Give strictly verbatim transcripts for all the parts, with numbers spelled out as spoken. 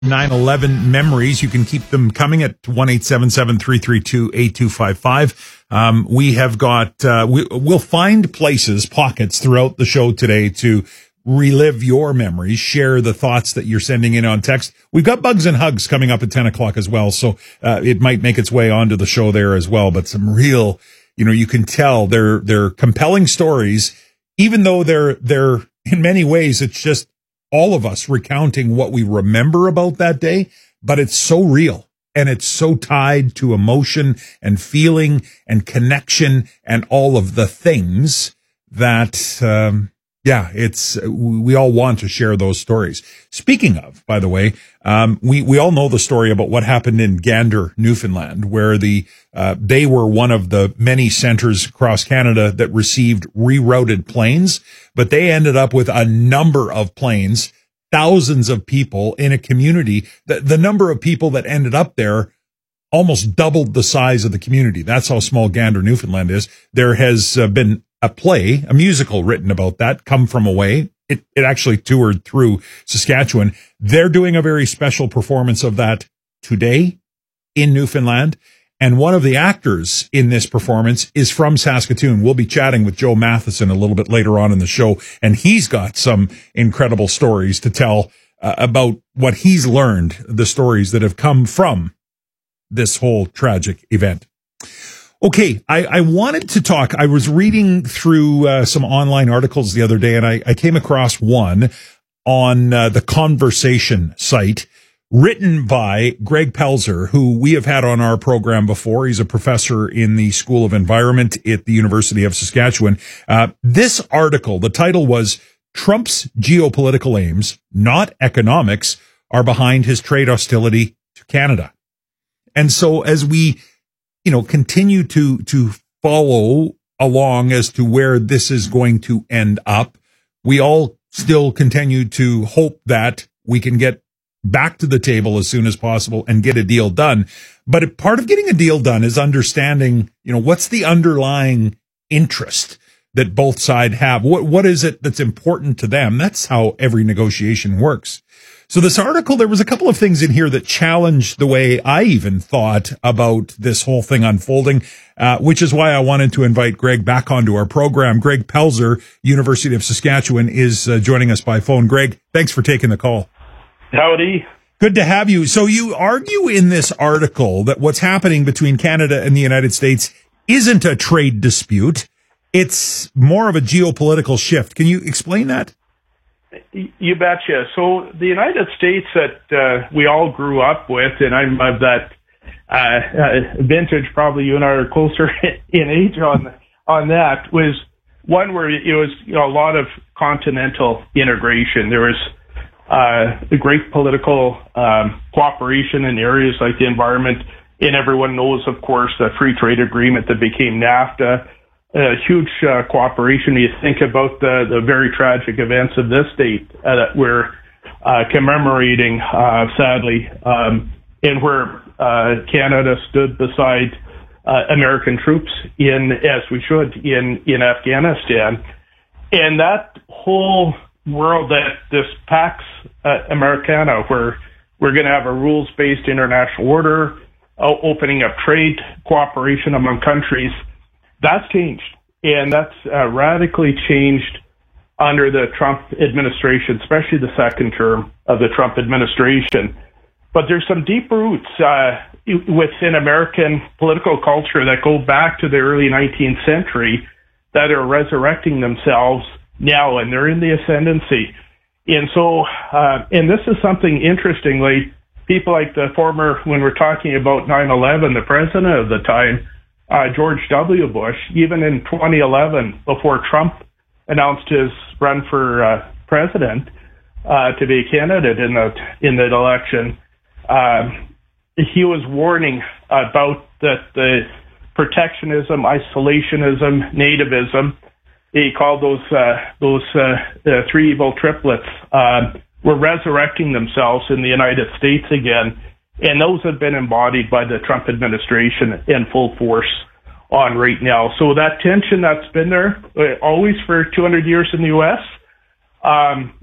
nine eleven memories. You can keep them coming at one eight seven seven, three three two, eight two five five. Um, we have got, uh, we, we'll find places, pockets throughout the show today to relive your memories, share the thoughts that you're sending in on text. We've got Bugs and Hugs coming up at ten o'clock as well. So, uh, it might make its way onto the show there as well, but some real, you know, you can tell they're, they're compelling stories, even though they're, they're in many ways, it's just all of us recounting what we remember about that day, but it's so real and it's so tied to emotion and feeling and connection and all of the things that, um, yeah, it's, we all want to share those stories. Speaking of, by the way, um, we, we all know the story about what happened in Gander, Newfoundland, where the, uh, they were one of the many centers across Canada that received rerouted planes, but they ended up with a number of planes, thousands of people in a community. The, the number of people that ended up there almost doubled the size of the community. That's how small Gander, Newfoundland is. There has uh, been a play, a musical written about that, Come From Away. It, it actually toured through Saskatchewan. They're doing a very special performance of that today in Newfoundland. And one of the actors in this performance is from Saskatoon. We'll be chatting with Joe Matheson a little bit later on in the show. And he's got some incredible stories to tell uh, about what he's learned, the stories that have come from this whole tragic event. Okay, I, I wanted to talk. I was reading through uh, some online articles the other day, and I, I came across one on uh, the Conversation site written by Greg Pelzer, who we have had on our program before. He's a professor in the School of Environment at the University of Saskatchewan. Uh, this article, the title was Trump's Geopolitical Aims, Not Economics, Are Behind His Trade Hostility to Canada. And so as we you know, continue to, to follow along as to where this is going to end up, we all still continue to hope that we can get back to the table as soon as possible and get a deal done. But part of getting a deal done is understanding, you know, what's the underlying interest that both sides have? What, what is it that's important to them? That's how every negotiation works. So this article, there was a couple of things in here that challenged the way I even thought about this whole thing unfolding, uh, which is why I wanted to invite Greg back onto our program. Greg Pelzer, University of Saskatchewan, is uh, joining us by phone. Greg, thanks for taking the call. Howdy. Good to have you. So you argue in this article that what's happening between Canada and the United States isn't a trade dispute. It's more of a geopolitical shift. Can you explain that? You betcha. So the United States that uh, we all grew up with, and I'm of that uh, uh, vintage, probably you and I are closer in age on on that, was one where it was, you know, a lot of continental integration. There was uh, a great political um, cooperation in areas like the environment, and everyone knows, of course, the free trade agreement that became NAFTA. Uh, huge uh, cooperation. You think about the, the very tragic events of this date uh, that we're uh, commemorating, uh, sadly, um, and where uh, Canada stood beside uh, American troops in, as we should, in, in Afghanistan. And that whole world, that this Pax uh, Americana, where we're going to have a rules-based international order, uh, opening up trade, cooperation among countries, that's changed, and that's uh, radically changed under the Trump administration, especially the second term of the Trump administration. But there's some deep roots uh, within American political culture that go back to the early nineteenth century that are resurrecting themselves now, and they're in the ascendancy. And so, uh, and this is something interestingly, people like the former, when we're talking about nine eleven, the president of the time, Uh, George W. Bush, even in twenty eleven, before Trump announced his run for uh, president uh, to be a candidate in the in the election, um, he was warning about that the protectionism, isolationism, nativism. He called those uh, those uh, the three evil triplets uh, were resurrecting themselves in the United States again. And those have been embodied by the Trump administration in full force on right now. So that tension that's been there uh, always for two hundred years in the U S, um,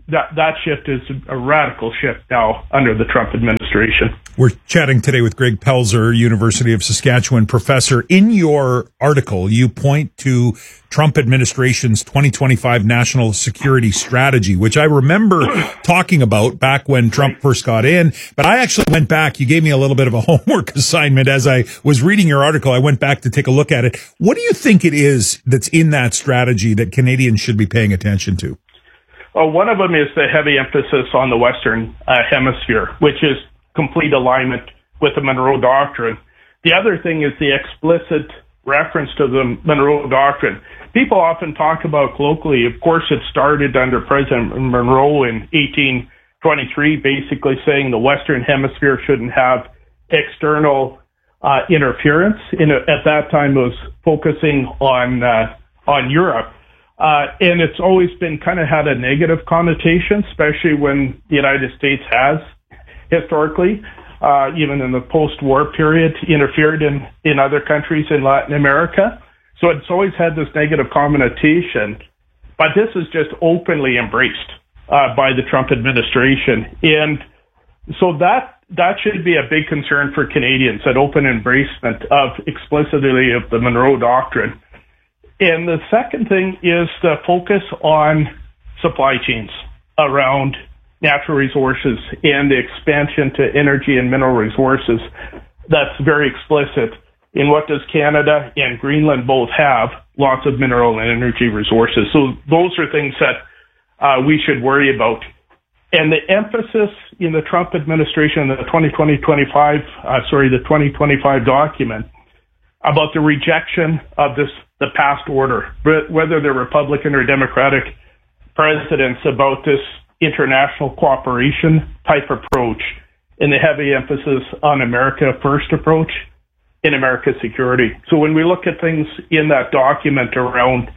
that, that shift is a radical shift now under the Trump administration. We're chatting today with Greg Pelzer, University of Saskatchewan professor. In your article, you point to Trump administration's twenty twenty-five national security strategy, which I remember talking about back when Trump first got in. But I actually went back. You gave me a little bit of a homework assignment as I was reading your article. I went back to take a look at it. What do you think it is that's in that strategy that Canadians should be paying attention to? Well, one of them is the heavy emphasis on the Western uh, Hemisphere, which is complete alignment with the Monroe Doctrine. The other thing is the explicit reference to the Monroe Doctrine. People often talk about colloquially, of course, it started under President Monroe in eighteen twenty-three, basically saying the Western Hemisphere shouldn't have external uh, interference. In a, at that time, it was focusing on uh, on Europe. Uh, and it's always been kind of had a negative connotation, especially when the United States has historically, uh, even in the post-war period, interfered in, in other countries in Latin America. So it's always had this negative connotation, but this is just openly embraced uh, by the Trump administration. And so that that should be a big concern for Canadians, that open embracement of explicitly of the Monroe Doctrine. And the second thing is the focus on supply chains around natural resources and the expansion to energy and mineral resources. That's very explicit. In what does Canada and Greenland both have? Lots of mineral and energy resources. So those are things that uh, we should worry about. And the emphasis in the Trump administration, the twenty twenty twenty-five, uh, sorry, the twenty twenty-five document about the rejection of this, the past order, whether they're Republican or Democratic presidents, about this international cooperation type approach and the heavy emphasis on America first approach in America's security. So when we look at things in that document around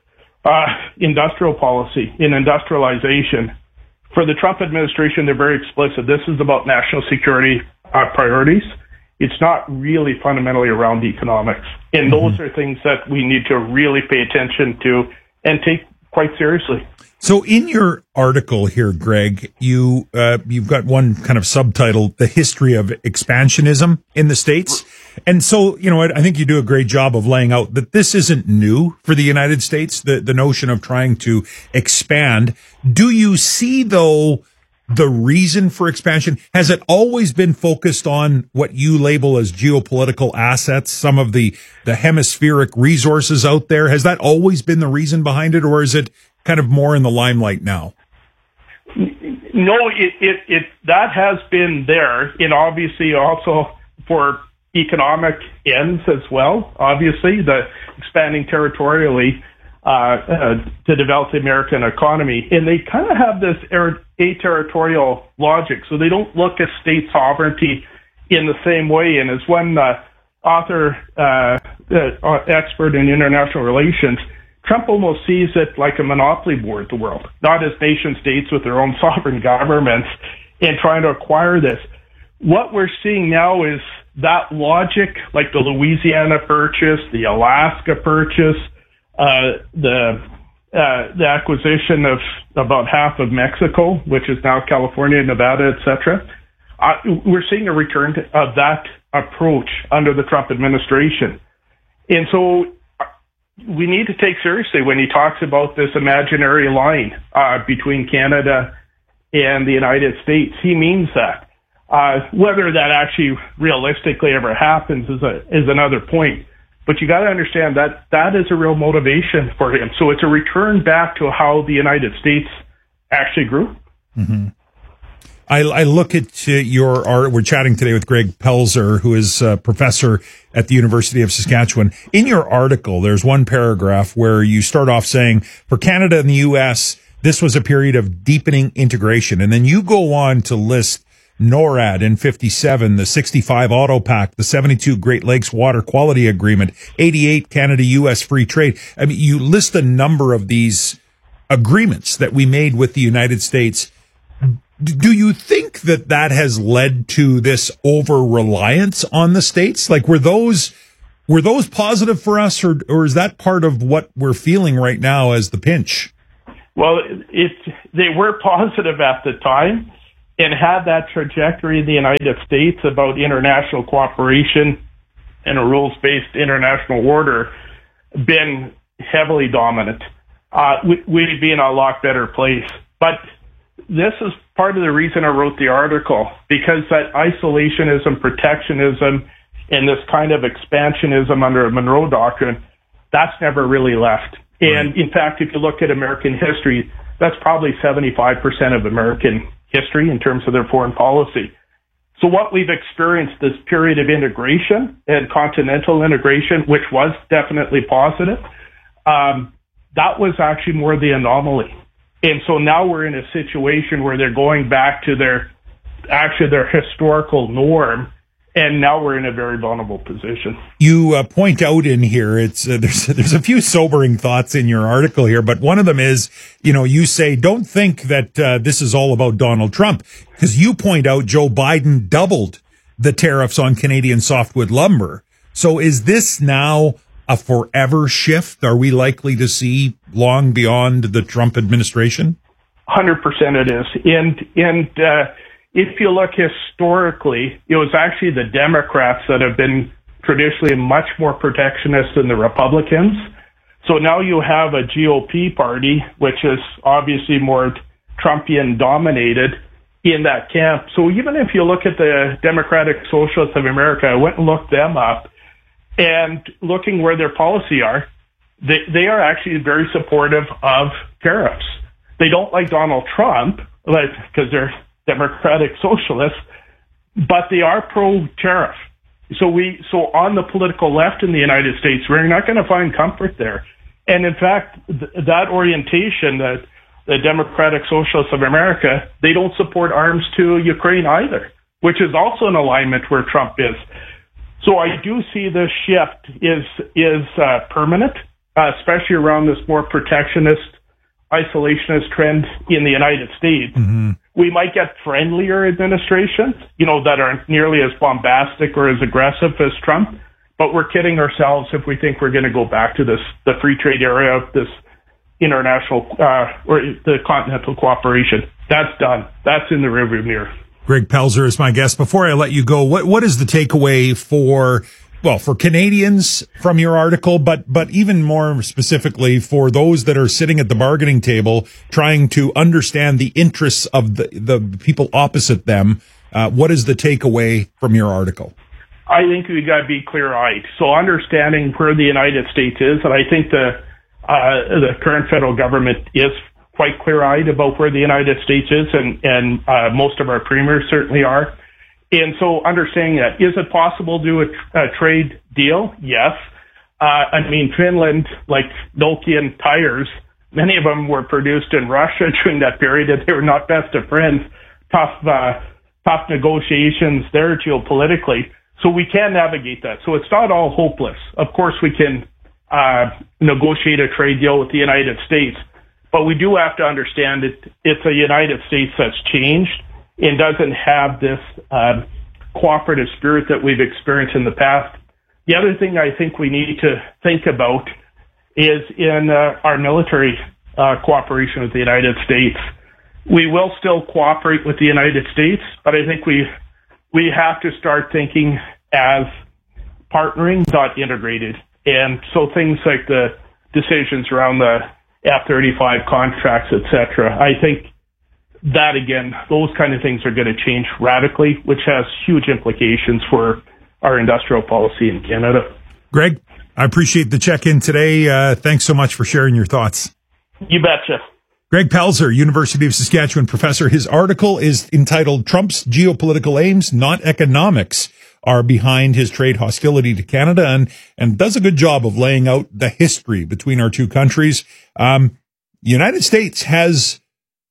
uh, industrial policy, in industrialization, for the Trump administration, they're very explicit. This is about national security uh, priorities. It's not really fundamentally around economics. And mm-hmm. those are things that we need to really pay attention to and take quite seriously. So in your article here, Greg, you, uh, you've got one kind of subtitle, The History of Expansionism in the States. And so, you know, I, I think you do a great job of laying out that this isn't new for the United States, the, the notion of trying to expand. Do you see, though, the reason for expansion? Has it always been focused on what you label as geopolitical assets, some of the, the hemispheric resources out there? Has that always been the reason behind it, or is it kind of more in the limelight now? No, it, it, it that has been there, and obviously also for economic ends as well. Obviously, the expanding territorially uh, uh, to develop the American economy, and they kind of have this er- aterritorial logic, so they don't look at state sovereignty in the same way. And as one uh, author, uh, uh, expert in international relations, Trump almost sees it like a monopoly board, the world, not as nation states with their own sovereign governments and trying to acquire this. What we're seeing now is that logic, like the Louisiana Purchase, the Alaska Purchase, uh, the uh, the acquisition of about half of Mexico, which is now California, Nevada, et cetera. Uh, we're seeing a return to, of that approach under the Trump administration. And so we need to take seriously when he talks about this imaginary line uh, between Canada and the United States. He means that. Uh, whether that actually realistically ever happens is a, is another point. But you got to understand that that is a real motivation for him. So it's a return back to how the United States actually grew. Mm-hmm. I, I look at uh, your art. We're chatting today with Greg Pelzer, who is a professor at the University of Saskatchewan. In your article, there's one paragraph where you start off saying, for Canada and the U S, this was a period of deepening integration. And then you go on to list NORAD in fifty-seven, the sixty-five Auto Pact, the seventy-two Great Lakes Water Quality Agreement, eighty-eight Canada-U S Free Trade. I mean, you list a number of these agreements that we made with the United States. Do you think that that has led to this over-reliance on the states? Like, were those were those positive for us, or or is that part of what we're feeling right now as the pinch? Well, it they were positive at the time, and had that trajectory in the United States about international cooperation and a rules-based international order been heavily dominant, uh, we, we'd be in a lot better place. But this is part of the reason I wrote the article, because that isolationism, protectionism, and this kind of expansionism under a Monroe Doctrine, that's never really left. And in fact, if you look at American history, that's probably seventy-five percent of American history in terms of their foreign policy. So what we've experienced, this period of integration and continental integration, which was definitely positive, um, that was actually more the anomaly. And so now we're in a situation where they're going back to their, actually their historical norm. And now we're in a very vulnerable position. You uh, point out in here, it's uh, there's there's a few sobering thoughts in your article here, but one of them is, you know, you say, don't think that uh, this is all about Donald Trump, because you point out Joe Biden doubled the tariffs on Canadian softwood lumber. So is this now a forever shift? Are we likely to see long beyond the Trump administration? one hundred percent it is. And, and, uh, if you look historically, it was actually the Democrats that have been traditionally much more protectionist than the Republicans. So now you have a G O P party, which is obviously more Trumpian dominated in that camp. So even if you look at the Democratic Socialists of America, I went and looked them up, and looking where their policy are, they, they are actually very supportive of tariffs. They don't like Donald Trump, like, because they're Democratic Socialists, but they are pro-tariff. So we, so on the political left in the United States, we're not going to find comfort there. And in fact, th- that orientation, that the Democratic Socialists of America, they don't support arms to Ukraine either, which is also in alignment where Trump is. So I do see this shift is is uh, permanent, uh, especially around this more protectionist, isolationist trend in the United States. Mm-hmm. We might get friendlier administrations, you know, that aren't nearly as bombastic or as aggressive as Trump, but we're kidding ourselves if we think we're going to go back to this, the free trade area of this international, uh, or the continental cooperation. That's done. That's in the rearview mirror. Greg Pelzer is my guest. Before I let you go, what, what is the takeaway for, well, for Canadians from your article, but, but even more specifically for those that are sitting at the bargaining table trying to understand the interests of the, the people opposite them? Uh, what is the takeaway from your article? I think we got to be clear-eyed. So understanding where the United States is, and I think the, uh, the current federal government is quite clear-eyed about where the United States is, and, and, uh, most of our premiers certainly are. And so understanding that, is it possible to do a, a trade deal? Yes. Uh, I mean, Finland, like Nokian tires, many of them were produced in Russia during that period, and they were not best of friends. Tough, uh, tough negotiations there geopolitically. So we can navigate that. So it's not all hopeless. Of course, we can, uh, negotiate a trade deal with the United States, but we do have to understand it, it's a United States that's changed and doesn't have this uh, cooperative spirit that we've experienced in the past. The other thing I think we need to think about is in uh, our military uh, cooperation with the United States. We will still cooperate with the United States, but I think we we have to start thinking as partnering, not integrated. And so things like the decisions around the F thirty-five contracts, et cetera, I think that, again, those kind of things are going to change radically, which has huge implications for our industrial policy in Canada. Greg, I appreciate the check-in today. Uh, thanks so much for sharing your thoughts. You betcha. Greg Pelzer, University of Saskatchewan professor. His article is entitled Trump's Geopolitical Aims, Not Economics, are behind his trade hostility to Canada, and, and does a good job of laying out the history between our two countries. Um, the United States has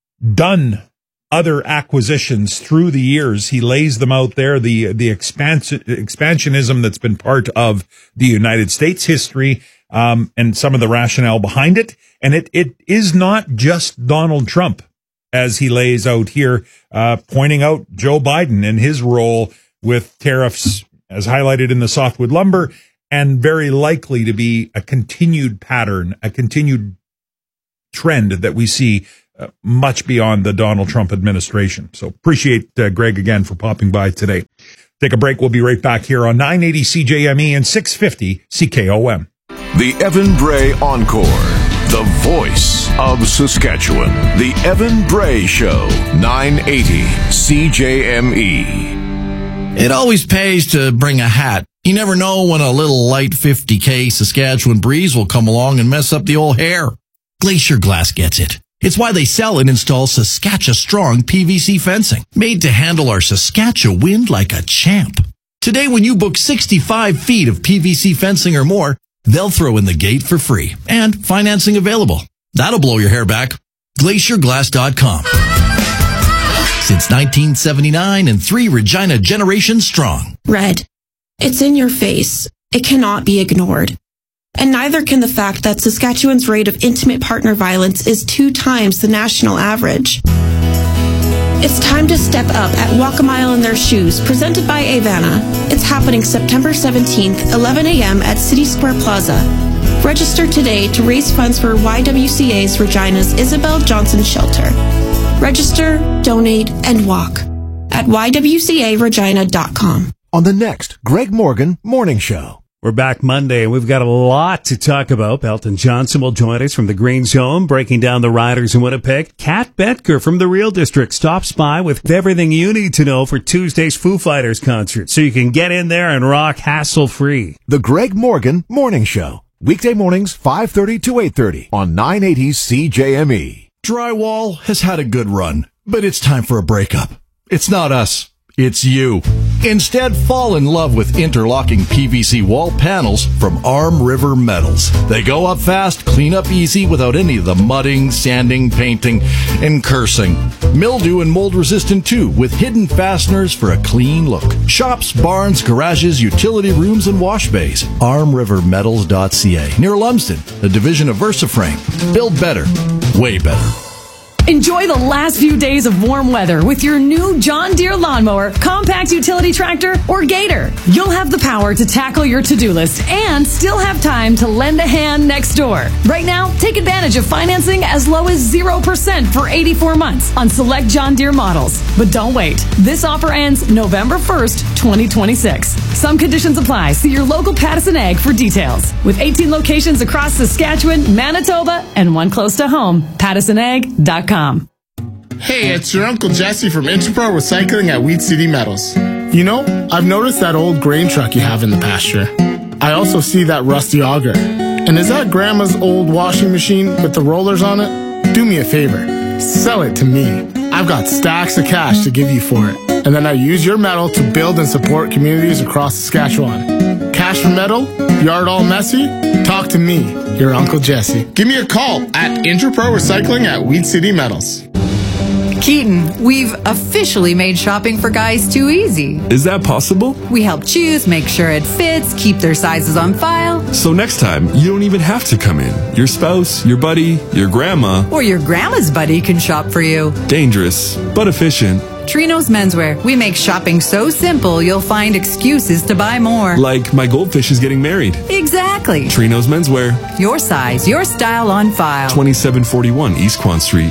done other acquisitions through the years. He lays them out there, the the expansion, expansionism that's been part of the United States history, um, and some of the rationale behind it. And it it is not just Donald Trump, as he lays out here, uh, pointing out Joe Biden and his role with tariffs, as highlighted in the softwood lumber, and very likely to be a continued pattern, a continued trend that we see uh, much beyond the Donald Trump administration. So appreciate uh, Greg again for popping by today. Take a break. We'll be right back here on nine eighty C J M E and six fifty C K O M. The Evan Bray Encore, the voice of Saskatchewan. The Evan Bray Show, nine eighty C J M E. It always pays to bring a hat. You never know when a little light fifty K Saskatchewan breeze will come along and mess up the old hair. Glacier Glass gets it. It's why they sell and install Saskatchewan-strong P V C fencing, made to handle our Saskatchewan wind like a champ. Today, when you book sixty-five feet of P V C fencing or more, they'll throw in the gate for free, and financing available. That'll blow your hair back. glacier glass dot com. Since nineteen seventy-nine and three Regina generations strong. Red. It's in your face. It cannot be ignored. And neither can the fact that Saskatchewan's rate of intimate partner violence is two times the national average. It's time to step up at Walk a Mile in Their Shoes, presented by Avana. It's happening September seventeenth, eleven a.m. at City Square Plaza. Register today to raise funds for Y W C A's Regina's Isabel Johnson Shelter. Register, donate, and walk at y w c a regina dot com. On the next Greg Morgan Morning Show. We're back Monday, and we've got a lot to talk about. Belton Johnson will join us from the Green Zone, breaking down the Riders in Winnipeg. Kat Betker from the Real District stops by with everything you need to know for Tuesday's Foo Fighters concert, so you can get in there and rock hassle-free. The Greg Morgan Morning Show. Weekday mornings, five thirty to eight thirty on nine eighty C J M E. Drywall has had a good run, but it's time for a breakup. It's not us. It's you. Instead, fall in love with interlocking P V C wall panels from Arm River Metals. They go up fast, clean up easy without any of the mudding, sanding, painting, and cursing. Mildew and mold resistant too, with hidden fasteners for a clean look. Shops, barns, garages, utility rooms, and wash bays. arm river metals dot c a, near Lumsden, a division of VersaFrame. Build better. Way better. Enjoy the last few days of warm weather with your new John Deere lawnmower, compact utility tractor, or Gator. You'll have the power to tackle your to-do list and still have time to lend a hand next door. Right now, take advantage of financing as low as zero percent for eighty-four months on select John Deere models. But don't wait. This offer ends November first, twenty twenty-six. Some conditions apply. See your local Pattison Ag for details. With eighteen locations across Saskatchewan, Manitoba, and one close to home, pattison ag dot com. Hey, it's your Uncle Jesse from Interpro Recycling at Wheat City Metals. You know, I've noticed that old grain truck you have in the pasture. I also see that rusty auger. And is that Grandma's old washing machine with the rollers on it? Do me a favor. Sell it to me. I've got stacks of cash to give you for it. And then I use your metal to build and support communities across Saskatchewan. Cash for metal? Yard all messy? Talk to me, your Uncle Jesse. Give me a call at Interpro Recycling at Wheat City Metals. Keaton, we've officially made shopping for guys too easy. Is that possible? We help choose, make sure it fits, keep their sizes on file. So next time, you don't even have to come in. Your spouse, your buddy, your grandma, or your grandma's buddy can shop for you. Dangerous, but efficient. Trinos Menswear. We make shopping so simple, you'll find excuses to buy more. Like my goldfish is getting married. Exactly. Trinos Menswear. Your size, your style on file. twenty-seven forty-one East Quan Street.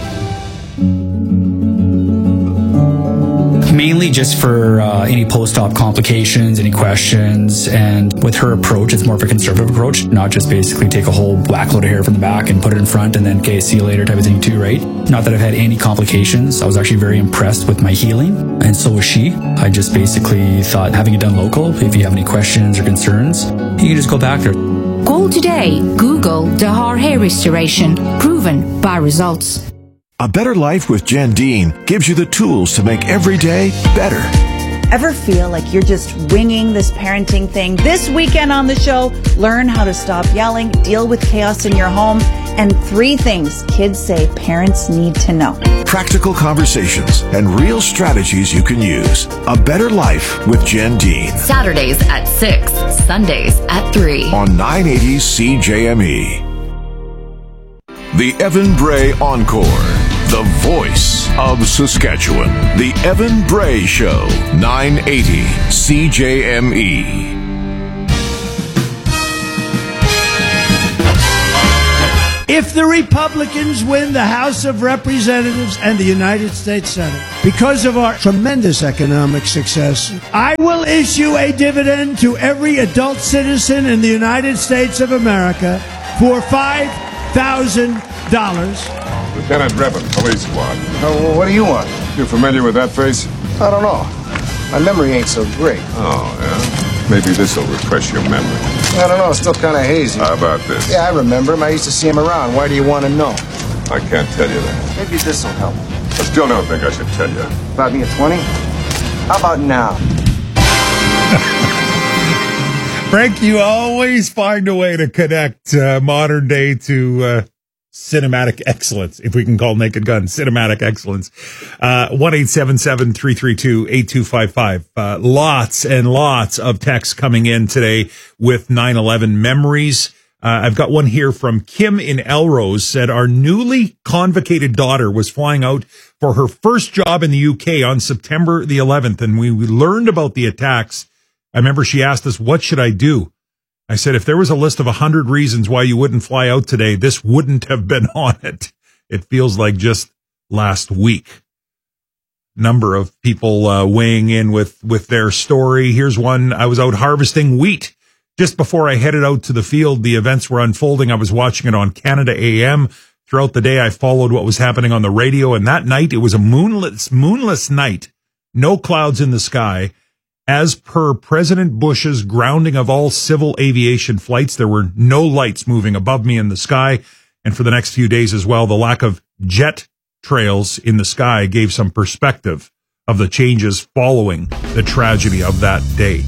Mainly just for uh, any post-op complications, any questions, and with her approach, it's more of a conservative approach, not just basically take a whole whack load of hair from the back and put it in front and then, okay, see you later type of thing too, right? Not that I've had any complications. I was actually very impressed with my healing, and so was she. I just basically thought having it done local, if you have any questions or concerns, you can just go back there. Call today. Google Dahar Hair Restoration. Proven by results. A Better Life with Jen Dean gives you the tools to make every day better. Ever feel like you're just winging this parenting thing? This weekend on the show, learn how to stop yelling, deal with chaos in your home, and three things kids say parents need to know. Practical conversations and real strategies you can use. A Better Life with Jen Dean. Saturdays at six, Sundays at three. On nine eighty C J M E. The Evan Bray Encore. The voice of Saskatchewan. The Evan Bray Show. nine eighty C J M E. if the Republicans win the House of Representatives and the United States Senate, because of our tremendous economic success, I will issue a dividend to every adult citizen in the United States of America for five thousand dollars. Lieutenant Revan, Police Squad. Oh, well, what do you want? You familiar with that face? I don't know. My memory ain't so great. Oh, yeah? Maybe this'll refresh your memory. I don't know, it's still kind of hazy. How about this? Yeah, I remember him. I used to see him around. Why do you want to know? I can't tell you that. Maybe this'll help. I still don't think I should tell you. About me at twenty? How about now? Frank, you always find a way to connect uh, modern day to uh, cinematic excellence, if we can call Naked Gun cinematic excellence. Uh, one eight seven seven, three three two, eight two five five. Uh, lots and lots of texts coming in today with nine eleven memories. Uh, I've got one here from Kim in Elrose, said our newly convocated daughter was flying out for her first job in the U K on September the eleventh, and we, we learned about the attacks. I remember she asked us, what should I do? I said, if there was a list of a hundred reasons why you wouldn't fly out today, this wouldn't have been on it. It feels like just last week. Number of people uh, weighing in with, with their story. Here's one. I was out harvesting wheat. Just before I headed out to the field, the events were unfolding. I was watching it on Canada A M. Throughout the day, I followed what was happening on the radio. And that night, it was a moonless, moonless night. No clouds in the sky. As per President Bush's grounding of all civil aviation flights, there were no lights moving above me in the sky. And for the next few days as well, the lack of jet trails in the sky gave some perspective of the changes following the tragedy of that day.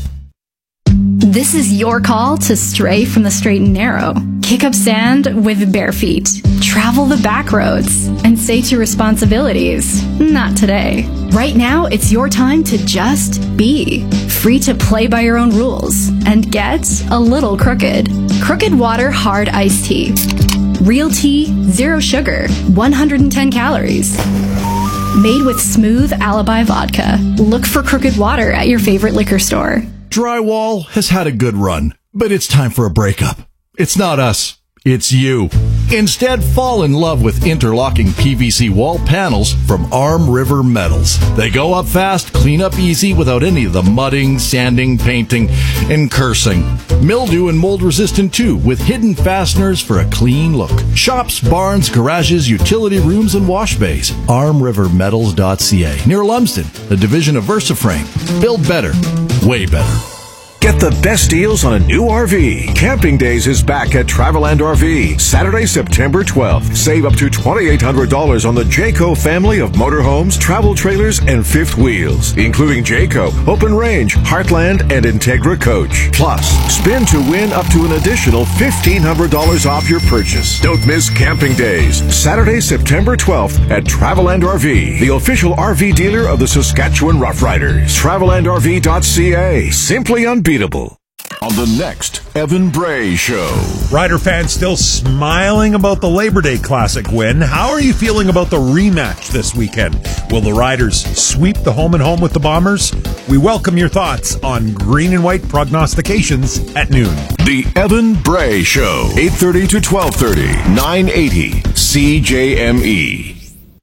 This is your call to stray from the straight and narrow. Kick up sand with bare feet. Travel the back roads and say to responsibilities, not today. Right now, it's your time to just be. Free to play by your own rules and get a little crooked. Crooked Water Hard Iced Tea. Real tea, zero sugar, one hundred ten calories. Made with smooth Alibi vodka. Look for Crooked Water at your favorite liquor store. Drywall has had a good run, but it's time for a breakup. It's not us. It's you. Instead, fall in love with interlocking P V C wall panels from Arm River Metals. They go up fast, clean up easy without any of the mudding, sanding, painting, and cursing. Mildew and mold resistant too, with hidden fasteners for a clean look. Shops, barns, garages, utility rooms, and wash bays. arm river metals dot c a. Near Lumsden, a division of VersaFrame. Build better. Way better. Get the best deals on a new R V. Camping Days is back at Traveland R V. Saturday, September twelfth. Save up to twenty-eight hundred dollars on the Jayco family of motorhomes, travel trailers, and fifth wheels, including Jayco, Open Range, Heartland, and Integra Coach. Plus, spin to win up to an additional fifteen hundred dollars off your purchase. Don't miss Camping Days. Saturday, September twelfth at Traveland R V, the official R V dealer of the Saskatchewan Roughriders. traveland r v dot c a. Simply unbeatable. On the next Evan Bray Show. Rider fans still smiling about the Labor Day Classic win. How are you feeling about the rematch this weekend? Will the Riders sweep the home and home with the Bombers? We welcome your thoughts on green and white prognostications at noon. The Evan Bray Show. eight thirty to twelve thirty. nine eighty C J M E.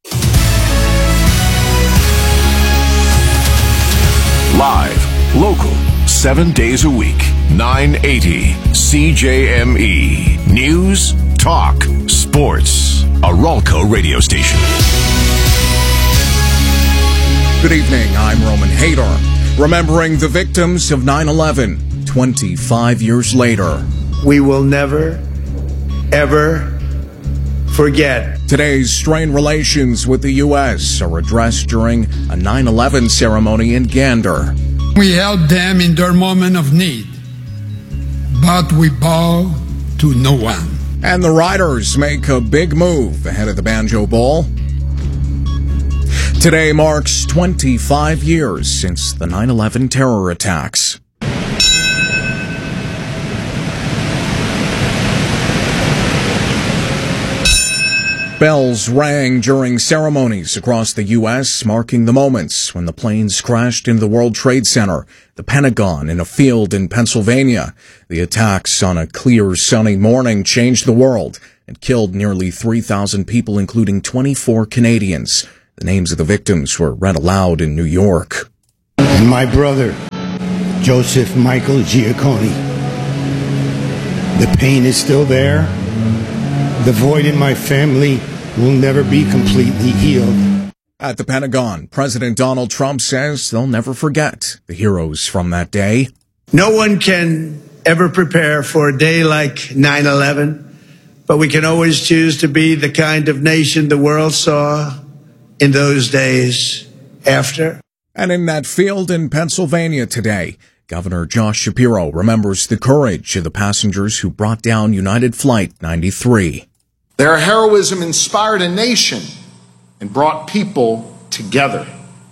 Live, local, seven days a week. nine eighty C J M E. News, talk, sports. A Ralco radio station. Good evening, I'm Roman Hader. Remembering the victims of nine eleven, twenty-five years later. We will never, ever forget. Today's strained relations with the U S are addressed during a nine eleven ceremony in Gander. We help them in their moment of need, but we bow to no one. And the Riders make a big move ahead of the Banjo Bowl. Today marks twenty-five years since the nine eleven terror attacks. Bells rang during ceremonies across the U S, marking the moments when the planes crashed into the World Trade Center, the Pentagon, and a field in Pennsylvania. The attacks on a clear, sunny morning changed the world and killed nearly three thousand people, including twenty-four Canadians. The names of the victims were read aloud in New York. And my brother, Joseph Michael Giacconi. The pain is still there. The void in my family will never be completely healed. At the Pentagon, President Donald Trump says they'll never forget the heroes from that day. No one can ever prepare for a day like nine eleven, but we can always choose to be the kind of nation the world saw in those days after. And in that field in Pennsylvania today, Governor Josh Shapiro remembers the courage of the passengers who brought down United Flight ninety-three. Their heroism inspired a nation and brought people together.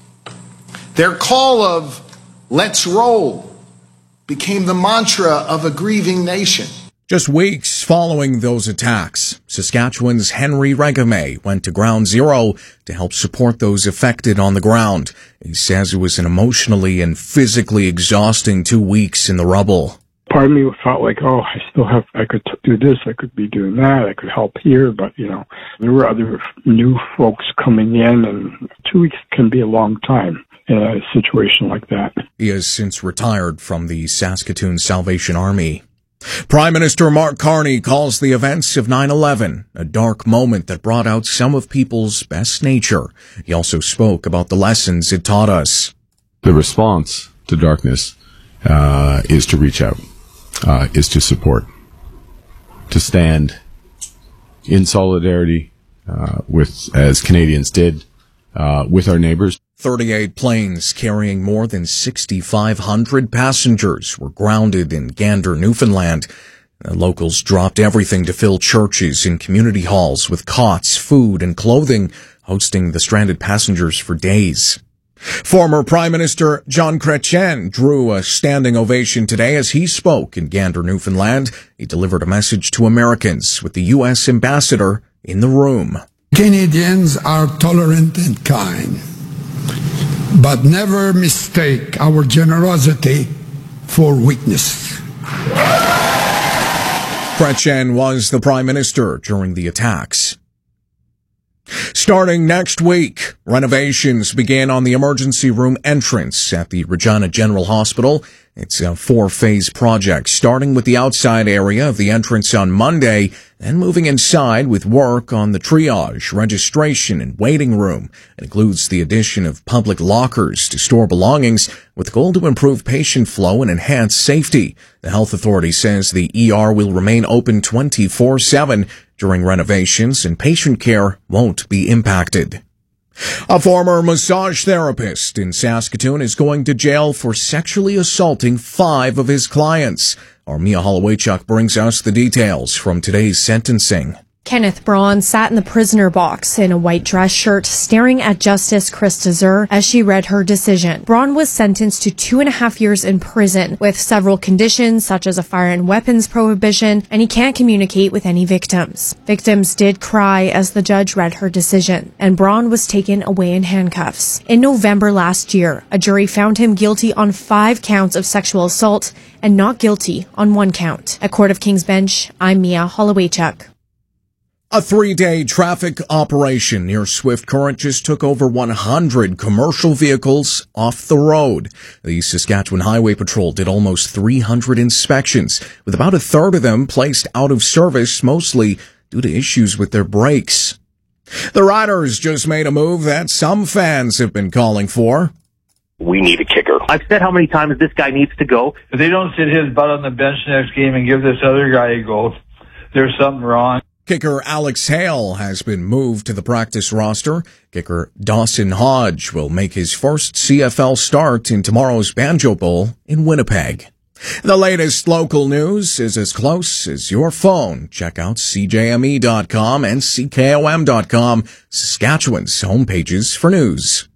Their call of "Let's roll" became the mantra of a grieving nation. Just weeks following those attacks, Saskatchewan's Henry Regame went to Ground Zero to help support those affected on the ground. He says it was an emotionally and physically exhausting two weeks in the rubble. Part of me felt like, oh, I still have, I could t- do this, I could be doing that, I could help here, but, you know, there were other new folks coming in, and two weeks can be a long time in a situation like that. He has since retired from the Saskatoon Salvation Army. Prime Minister Mark Carney calls the events of nine eleven a dark moment that brought out some of people's best nature. He also spoke about the lessons it taught us. The response to darkness uh, is to reach out, uh, is to support, to stand in solidarity uh, with, as Canadians did, uh, with our neighbors. thirty-eight planes carrying more than sixty-five hundred passengers were grounded in Gander, Newfoundland. The locals dropped everything to fill churches and community halls with cots, food, and clothing, hosting the stranded passengers for days. Former Prime Minister John Chrétien drew a standing ovation today as he spoke in Gander, Newfoundland. He delivered a message to Americans with the U S ambassador in the room. Canadians are tolerant and kind, but never mistake our generosity for weakness. Chrétien was the Prime Minister during the attacks. Starting next week, renovations begin on the emergency room entrance at the Regina General Hospital. It's a four-phase project, starting with the outside area of the entrance on Monday, then moving inside with work on the triage, registration, and waiting room. It includes the addition of public lockers to store belongings with the goal to improve patient flow and enhance safety. The health authority says the E R will remain open twenty-four seven during renovations and patient care won't be impacted. A former massage therapist in Saskatoon is going to jail for sexually assaulting five of his clients. Our Mia Holowaychuk brings us the details from today's sentencing. Kenneth Braun sat in the prisoner box in a white dress shirt, staring at Justice Krista Zur as she read her decision. Braun was sentenced to two and a half years in prison, with several conditions such as a fire and weapons prohibition, and he can't communicate with any victims. Victims did cry as the judge read her decision, and Braun was taken away in handcuffs. In November last year, a jury found him guilty on five counts of sexual assault and not guilty on one count. At Court of King's Bench, I'm Mia Holowaychuk. A three-day traffic operation near Swift Current just took over one hundred commercial vehicles off the road. The Saskatchewan Highway Patrol did almost three hundred inspections, with about a third of them placed out of service, mostly due to issues with their brakes. The Riders just made a move that some fans have been calling for. We need a kicker. I've said how many times this guy needs to go. If they don't sit his butt on the bench next game and give this other guy a go, there's something wrong. Kicker Alex Hale has been moved to the practice roster. Kicker Dawson Hodge will make his first C F L start in tomorrow's Banjo Bowl in Winnipeg. The latest local news is as close as your phone. Check out C J M E dot com and C K O M dot com, Saskatchewan's homepages for news.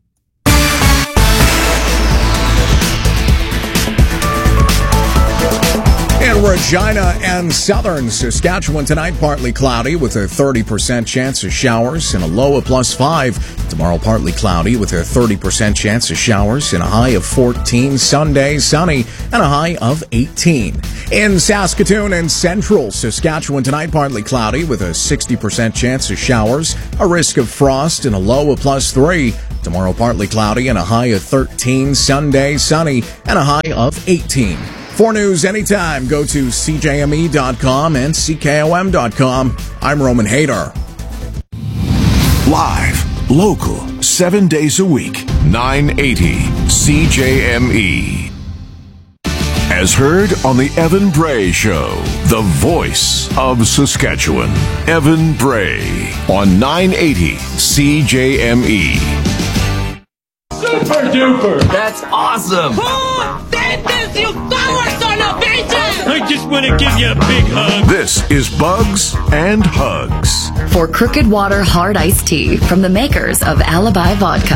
In Regina and southern Saskatchewan tonight, partly cloudy with a thirty percent chance of showers and a low of plus five. Tomorrow, partly cloudy with a thirty percent chance of showers and a high of fourteen. Sunday, sunny and a high of eighteen. In Saskatoon and central Saskatchewan tonight, partly cloudy with a sixty percent chance of showers, a risk of frost and a low of plus three. Tomorrow, partly cloudy and a high of thirteen. Sunday, sunny and a high of eighteen. For news anytime, go to C J M E dot com and C K O M dot com. I'm Roman Hader. Live, local, seven days a week, nine eighty C J M E. As heard on the Evan Bray Show, the voice of Saskatchewan. Evan Bray on nine eighty C J M E. Super duper! That's awesome! Oh, that is you power celebration! I just want to give you a big hug. This is Bugs and Hugs. For Crooked Water Hard Iced Tea from the makers of Alibi Vodka.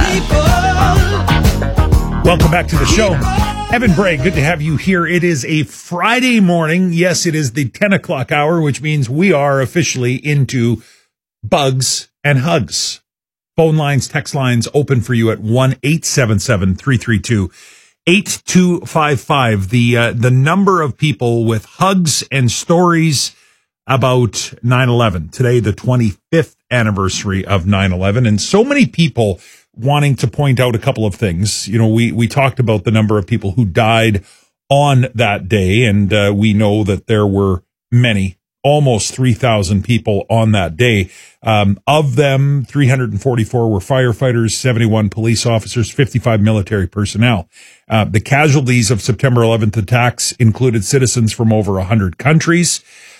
Welcome back to the show. Evan Bray, good to have you here. It is a Friday morning. Yes, it is the ten o'clock hour, which means we are officially into Bugs and Hugs. Phone lines, text lines open for you at one eight seven seven, three three two, eight two five five. The uh, the number of people with hugs and stories about nine eleven. Today, the twenty-fifth anniversary of nine eleven, and so many people wanting to point out a couple of things. You know, we we talked about the number of people who died on that day, and uh, we know that there were many. Almost three thousand people on that day. Um, of them, three hundred forty-four were firefighters, seventy-one police officers, fifty-five military personnel. Uh, the casualties of September eleventh attacks included citizens from over one hundred countries.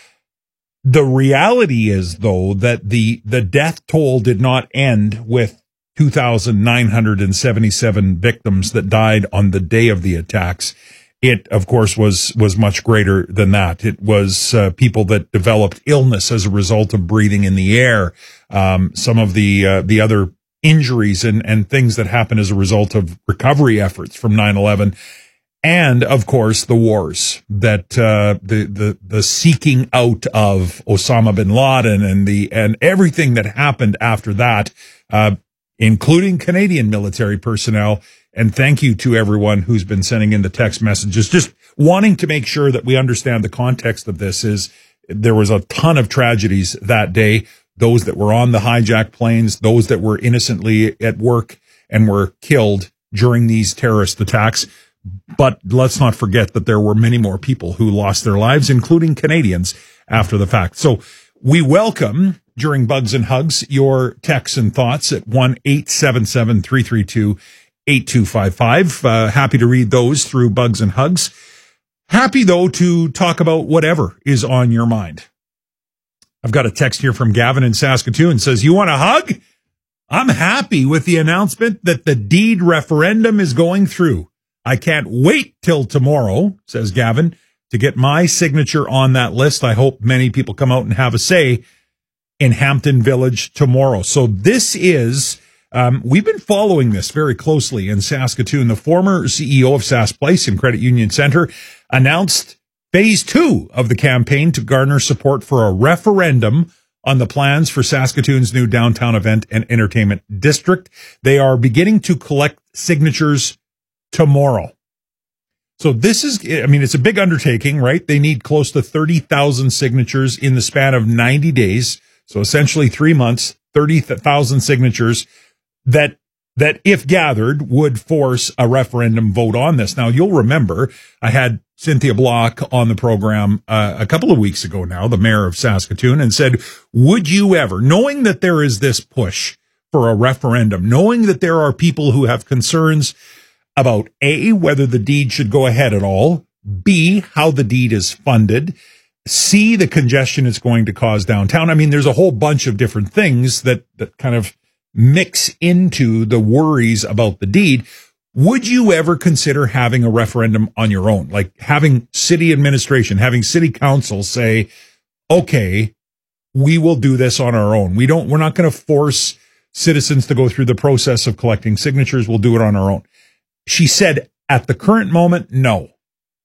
The reality is, though, that the, the death toll did not end with two thousand nine hundred seventy-seven victims that died on the day of the attacks. It, of course, was was much greater than that. It was uh, people that developed illness as a result of breathing in the air. Um, some of the uh, the other injuries and, and things that happened as a result of recovery efforts from nine eleven. And, of course, the wars that uh, the, the the seeking out of Osama bin Laden and the and everything that happened after that, uh, including Canadian military personnel. And thank you to everyone who's been sending in the text messages. Just wanting to make sure that we understand the context of this is there was a ton of tragedies that day. Those that were on the hijacked planes, those that were innocently at work and were killed during these terrorist attacks. But let's not forget that there were many more people who lost their lives, including Canadians, after the fact. So we welcome, during Bugs and Hugs, your texts and thoughts at one eight seven seven, three three two, eight two five five. Uh, happy to read those through Bugs and Hugs. Happy, though, to talk about whatever is on your mind. I've got a text here from Gavin in Saskatoon. Says, you want a hug? I'm happy with the announcement that the deed referendum is going through. I can't wait till tomorrow, says Gavin, to get my signature on that list. I hope many people come out and have a say in Hampton Village tomorrow. So this is... Um, we've been following this very closely in Saskatoon. The former C E O of Sask Place and Credit Union Center announced phase two of the campaign to garner support for a referendum on the plans for Saskatoon's new downtown event and entertainment district. They are beginning to collect signatures tomorrow. So this is, I mean, it's a big undertaking, right? They need close to thirty thousand signatures in the span of ninety days. So essentially three months, thirty thousand signatures that that if gathered would force a referendum vote on this. Now, you'll remember I had Cynthia Block on the program uh, a couple of weeks ago now, the mayor of Saskatoon, and said, would you ever, knowing that there is this push for a referendum, knowing that there are people who have concerns about A, whether the deed should go ahead at all, B, how the deed is funded, C, the congestion it's going to cause downtown. I mean, there's a whole bunch of different things that that kind of mix into the worries about the deed. Would you ever consider having a referendum on your own? Like having city administration, having city council say, okay, we will do this on our own. We don't, we're not going to force citizens to go through the process of collecting signatures. We'll do it on our own. She said at the current moment, no.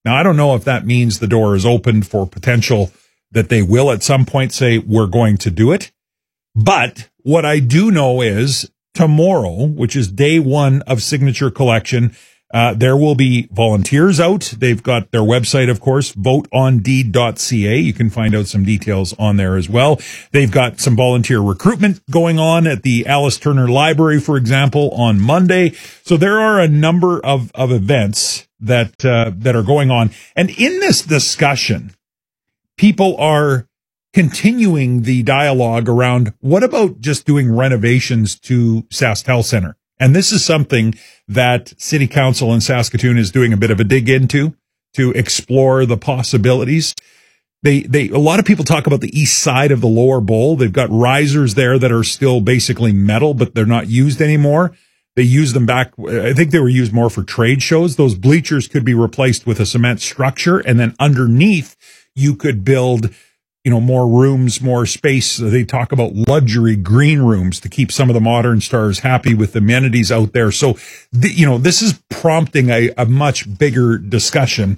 Now, I don't know if that means the door is opened for potential that they will at some point say, we're going to do it. But what I do know is tomorrow, which is day one of Signature Collection, uh, there will be volunteers out. They've got their website, of course, vote on deed dot c a. You can find out some details on there as well. They've got some volunteer recruitment going on at the Alice Turner Library, for example, on Monday. So there are a number of, of events that, uh, that are going on. And in this discussion, people are continuing the dialogue around what about just doing renovations to SaskTel Center? And this is something that City Council in Saskatoon is doing a bit of a dig into to explore the possibilities. They, they, a lot of people talk about the east side of the lower bowl. They've got risers there that are still basically metal, but they're not used anymore. They use them back. I think they were used more for trade shows. Those bleachers could be replaced with a cement structure. And then underneath you could build, you know, more rooms, more space. They talk about luxury green rooms to keep some of the modern stars happy with amenities out there. So, the, you know, this is prompting a, a much bigger discussion.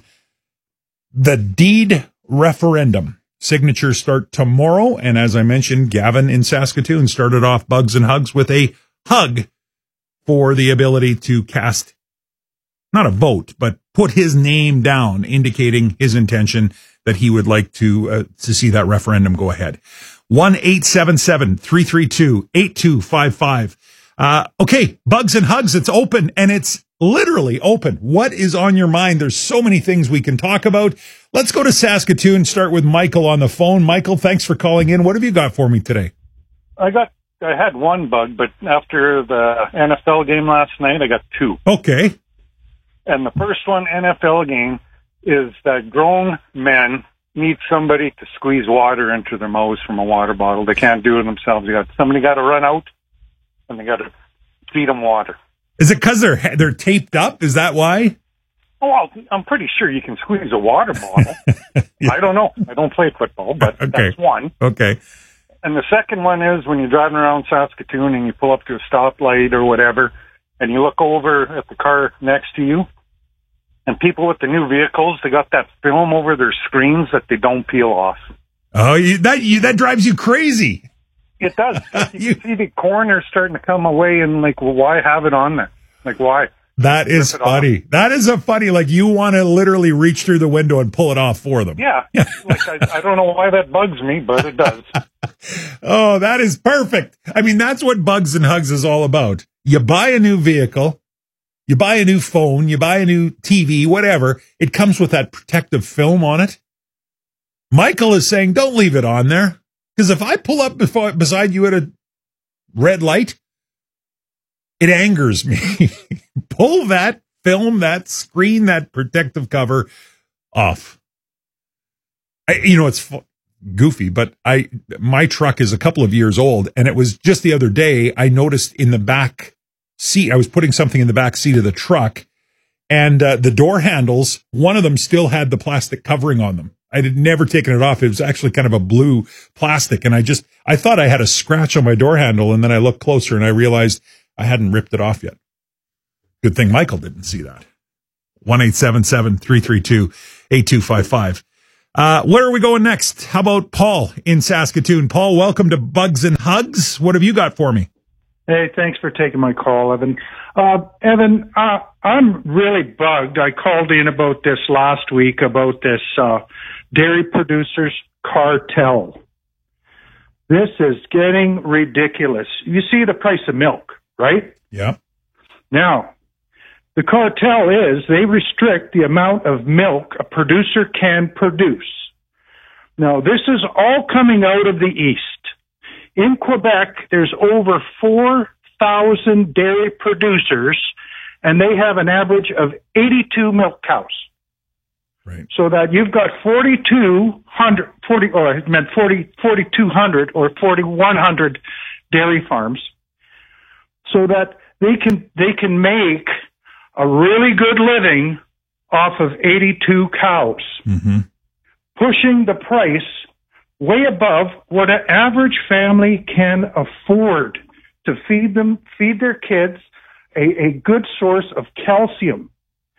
The deed referendum signatures start tomorrow. And as I mentioned, Gavin in Saskatoon started off Bugs and Hugs with a hug for the ability to cast, not a vote, but put his name down, indicating his intention that he would like to uh, to see that referendum go ahead. one eight seven seven, three three two, eight two five five. Uh, okay, Bugs and Hugs, it's open, and it's literally open. What is on your mind? There's so many things we can talk about. Let's go to Saskatoon, start with Michael on the phone. Michael, thanks for calling in. What have you got for me today? I got, I had one bug, but after the N F L game last night, I got two. Okay. And the first one, N F L game, is that grown men need somebody to squeeze water into their mouths from a water bottle. They can't do it themselves. You got somebody got to run out, and they got to feed them water. Is it because they're they're taped up? Is that why? Oh, well, I'm pretty sure you can squeeze a water bottle. Yeah. I don't know. I don't play football, but okay. That's one. Okay. And the second one is when you're driving around Saskatoon and you pull up to a stoplight or whatever, and you look over at the car next to you. And people with the new vehicles, they got that film over their screens that they don't peel off. Oh, you, that you, that drives you crazy. It does. You can see the corners starting to come away, and like, well, why have it on there? Like, why? That is funny. That is a funny, like, you want to literally reach through the window and pull it off for them. Yeah. Like, I, I don't know why that bugs me, but it does. Oh, that is perfect. I mean, that's what Bugs and Hugs is all about. You buy a new vehicle. You buy a new phone, you buy a new T V, whatever. It comes with that protective film on it. Michael is saying, don't leave it on there. Because if I pull up before, beside you at a red light, it angers me. Pull that film, that screen, that protective cover off. I, you know, it's fu- goofy, but I my truck is a couple of years old, and it was just the other day I noticed in the back seat, I was putting something in the back seat of the truck, and uh, the door handles, one of them still had the plastic covering on them. I had never taken it off. It was actually kind of a blue plastic, and I just, I thought I had a scratch on my door handle, and then I looked closer and I realized I hadn't ripped it off yet. Good thing Michael didn't see that. one eight seven seven, three three two, eight two five five. Uh, where are we going next? How about Paul in Saskatoon? Paul, welcome to Bugs and Hugs. What have you got for me? Hey, thanks for taking my call, Evan. Uh, Evan, uh, I'm really bugged. I called in about this last week about this uh, dairy producers cartel. This is getting ridiculous. You see the price of milk, right? Yeah. Now, the cartel is they restrict the amount of milk a producer can produce. Now, this is all coming out of the East. In Quebec, there's over four thousand dairy producers, and they have an average of eighty-two milk cows. Right. So that you've got forty-two hundred, forty, or I meant forty, forty-two hundred or forty-one hundred dairy farms, so that they can they can make a really good living off of eighty-two cows, mm-hmm. pushing the price way above what an average family can afford to feed them, feed their kids a, a good source of calcium.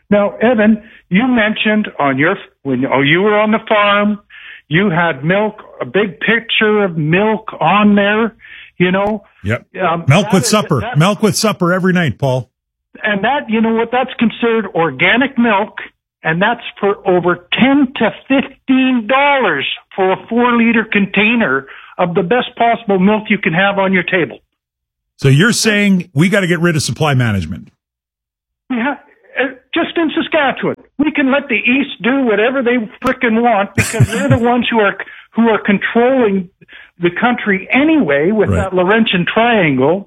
Now, Evan, you mentioned on your when oh, you were on the farm, you had milk, a big picture of milk on there, you know. Yep. Um, Milk with is, supper. that, Milk with supper every night, Paul. And that, you know what, that's considered organic milk, and that's for over ten to fifteen dollars for a four-liter container of the best possible milk you can have on your table. So you're saying we got to get rid of supply management? Yeah, uh, just in Saskatchewan. We can let the East do whatever they frickin' want because they're the ones who are who are controlling the country anyway with Right. that Laurentian Triangle.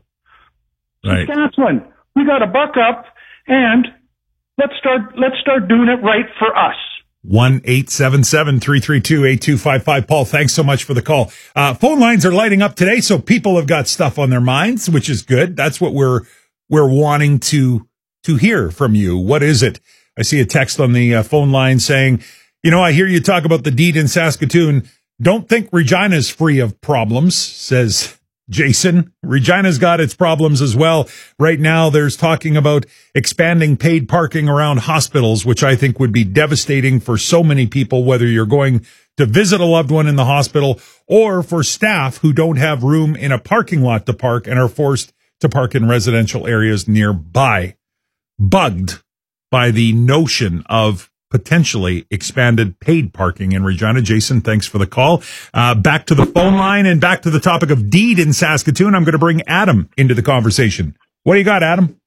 Right. Saskatchewan, we got to buck up and let's start let's start doing it right for us. one eight seven seven, three three two, eight two five five. Paul, thanks so much for the call. Uh, phone lines are lighting up today, so people have got stuff on their minds, which is good. That's what we're we're wanting to to hear from you. What is it? I see a text on the uh, phone line saying, you know, I hear you talk about the deed in Saskatoon. Don't think Regina's free of problems, says Jason. Regina's got its problems as well. Right now, there's talking about expanding paid parking around hospitals, which I think would be devastating for so many people, whether you're going to visit a loved one in the hospital or for staff who don't have room in a parking lot to park and are forced to park in residential areas nearby. Bugged by the notion of potentially expanded paid parking in Regina. Jason, thanks for the call. Uh, back to the phone line and back to the topic of deed in Saskatoon. I'm going to bring Adam into the conversation. What do you got, Adam?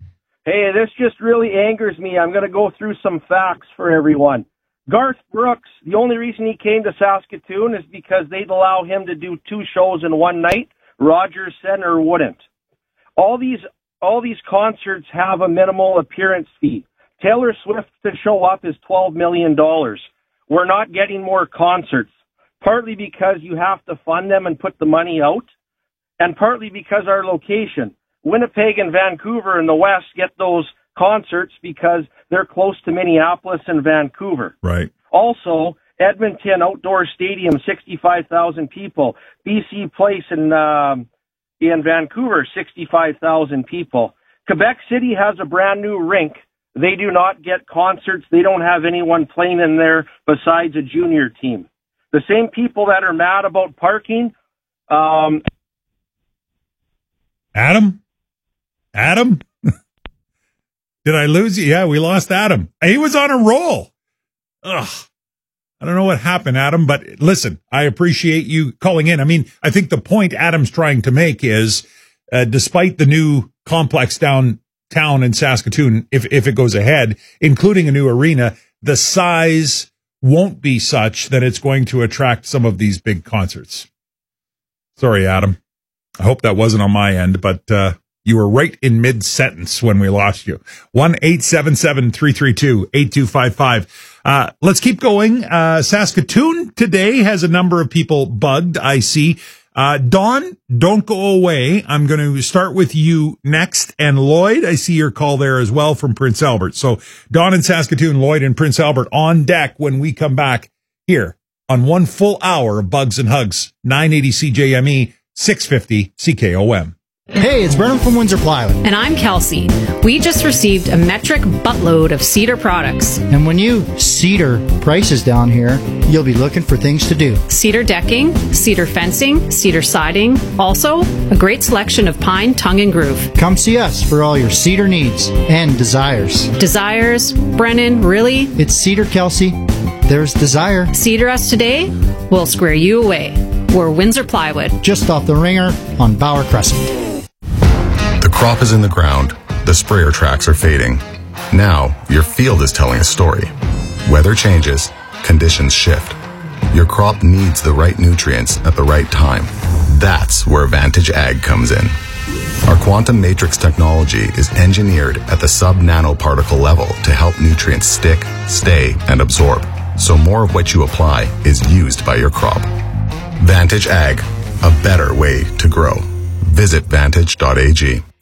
Hey, this just really angers me. I'm going to go through some facts for everyone. Garth Brooks, the only reason he came to Saskatoon is because they'd allow him to do two shows in one night. Rogers Center wouldn't. All these all these concerts have a minimal appearance fee. Taylor Swift to show up is twelve million dollars. We're not getting more concerts, partly because you have to fund them and put the money out, and partly because our location. Winnipeg and Vancouver in the West get those concerts because they're close to Minneapolis and Vancouver. Right. Also, Edmonton Outdoor Stadium, sixty-five thousand people. B C Place in, um, in Vancouver, sixty-five thousand people. Quebec City has a brand new rink. They do not get concerts. They don't have anyone playing in there besides a junior team. The same people that are mad about parking. Um, Adam? Adam? Did I lose you? Yeah, we lost Adam. He was on a roll. Ugh. I don't know what happened, Adam, but listen, I appreciate you calling in. I mean, I think the point Adam's trying to make is, uh, despite the new complex downtown in Saskatoon, if, if it goes ahead, including a new arena, the size won't be such that it's going to attract some of these big concerts. Sorry, Adam. I hope that wasn't on my end, but, uh, you were right in mid-sentence when we lost you. one eight seven seven, three three two, eight two five five. Uh, let's keep going. Uh, Saskatoon today has a number of people bugged, I see. Uh, Dawn, don't go away. I'm going to start with you next. And Lloyd, I see your call there as well from Prince Albert. So Dawn in Saskatoon, Lloyd in Prince Albert on deck when we come back here on one full hour of Bugs and Hugs, nine eighty C J M E, six fifty C K O M. Hey, it's Brennan from Windsor Plywood. And I'm Kelsey. We just received a metric buttload of Cedar products. And when you Cedar prices down here, you'll be looking for things to do. Cedar decking, cedar fencing, cedar siding. Also, a great selection of pine, tongue, and groove. Come see us for all your cedar needs and desires. Desires? Brennan, really? It's Cedar, Kelsey. There's desire. Cedar us today, we'll square you away. We're Windsor Plywood. Just off the ringer on Bauer Crescent. The crop is in the ground. The sprayer tracks are fading. Now, your field is telling a story. Weather changes. Conditions shift. Your crop needs the right nutrients at the right time. That's where Vantage Ag comes in. Our quantum matrix technology is engineered at the sub-nanoparticle level to help nutrients stick, stay, and absorb, so more of what you apply is used by your crop. Vantage Ag, a better way to grow. Visit vantage dot a g.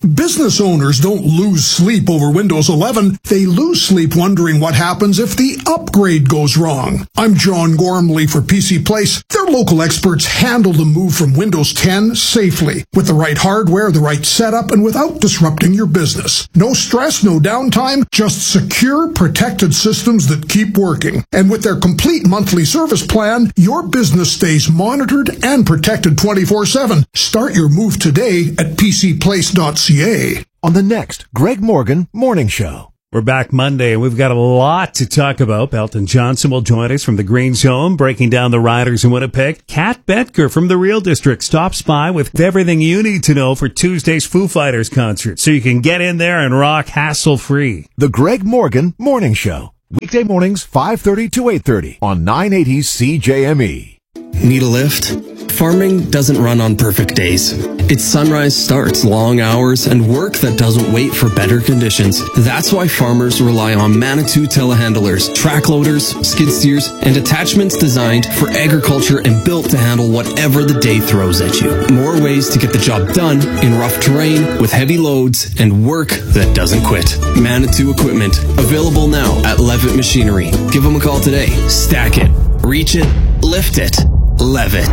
Business owners don't lose sleep over Windows eleven. They lose sleep wondering what happens if the upgrade goes wrong. I'm John Gormley for P C Place. Their local experts handle the move from Windows ten safely, with the right hardware, the right setup, and without disrupting your business. No stress, no downtime, just secure, protected systems that keep working. And with their complete monthly service plan, your business stays monitored and protected twenty-four seven. Start your move today at p c place dot c a. On the next Greg Morgan Morning Show. We're back Monday, and we've got a lot to talk about. Belton Johnson will join us from the Green Zone, breaking down the Riders in Winnipeg. Kat Betker from the Real District stops by with everything you need to know for Tuesday's Foo Fighters concert, so you can get in there and rock hassle-free. The Greg Morgan Morning Show. Weekday mornings, five thirty to eight thirty on nine eighty C J M E. Need a lift? Farming doesn't run on perfect days. Its sunrise starts, long hours, and work that doesn't wait for better conditions. That's why farmers rely on Manitou telehandlers, track loaders, skid steers, and attachments designed for agriculture and built to handle whatever the day throws at you. More ways to get the job done in rough terrain with heavy loads and work that doesn't quit. Manitou equipment, available now at Levitt Machinery. Give them a call today. Stack it, reach it, lift it, Levitt.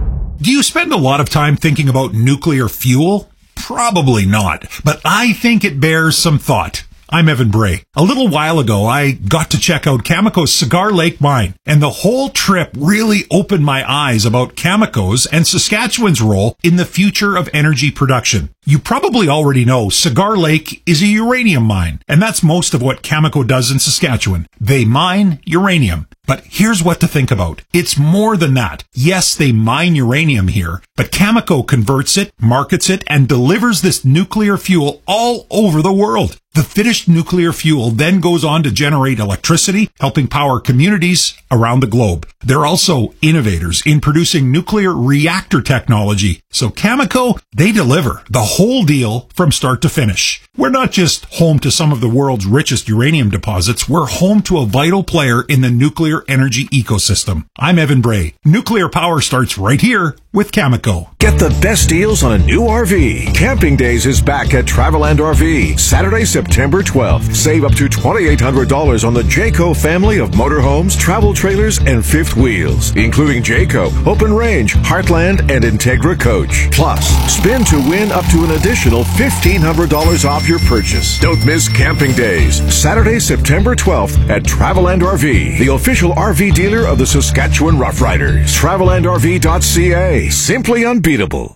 Do you spend a lot of time thinking about nuclear fuel? Probably not, but I think it bears some thought. I'm Evan Bray. A little while ago, I got to check out Cameco's Cigar Lake mine, and the whole trip really opened my eyes about Cameco's and Saskatchewan's role in the future of energy production. You probably already know Cigar Lake is a uranium mine, and that's most of what Cameco does in Saskatchewan. They mine uranium. But here's what to think about. It's more than that. Yes, they mine uranium here, but Cameco converts it, markets it, and delivers this nuclear fuel all over the world. The finished nuclear fuel then goes on to generate electricity, helping power communities around the globe. They're also innovators in producing nuclear reactor technology. So Cameco, they deliver the whole deal from start to finish. We're not just home to some of the world's richest uranium deposits, we're home to a vital player in the nuclear energy ecosystem. I'm Evan Bray. Nuclear power starts right here with Cameco. Get the best deals on a new R V. Camping Days is back at Traveland R V. Saturday, September twelfth. Save up to twenty-eight hundred dollars on the Jayco family of motorhomes, travel trailers, and fifth wheels, including Jayco, Open Range, Heartland, and Integra Coach. Plus, spin to win up to an additional fifteen hundred dollars off your purchase. Don't miss Camping Days. Saturday, September twelfth at Traveland R V, the official R V dealer of the Saskatchewan Roughriders. Traveland R V dot C A. Simply unbeatable.